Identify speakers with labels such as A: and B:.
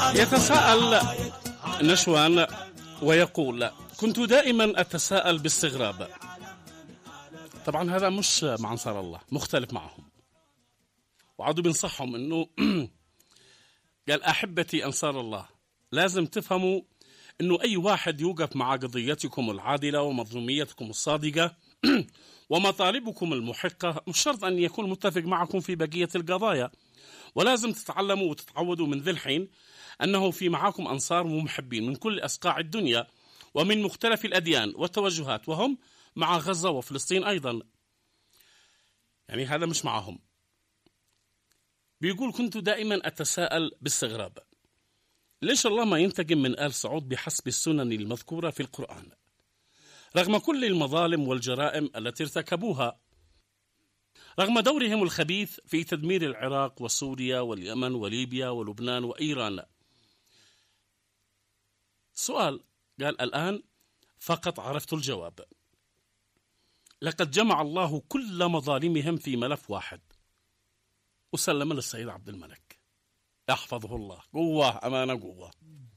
A: يتساءل نشوان ويقول: كنت دائما أتساءل باستغراب. طبعا هذا مش مع أنصار الله، مختلف معهم، وعادوا بنصحهم أنه قال: أحبتي أنصار الله، لازم تفهموا أنه أي واحد يوقف مع قضيتكم العادلة ومظلوميتكم الصادقة ومطالبكم المحقة مش شرط أن يكون متفق معكم في بقية القضايا، ولازم تتعلموا وتتعودوا من ذي الحين أنه في معاكم أنصار ومحبين من كل أصقاع الدنيا ومن مختلف الأديان والتوجهات، وهم مع غزة وفلسطين أيضا. يعني هذا مش معهم. بيقول: كنت دائما أتساءل باستغراب، ليش الله ما ينتقم من آل سعود بحسب السنن المذكورة في القرآن رغم كل المظالم والجرائم التي ارتكبوها، رغم دورهم الخبيث في تدمير العراق وسوريا واليمن وليبيا ولبنان وإيران؟ سؤال. قال: الآن فقط عرفت الجواب. لقد جمع الله كل مظالمهم في ملف واحد وسلم للسيد عبد الملك يحفظه الله. قوة، أمانة، قوة.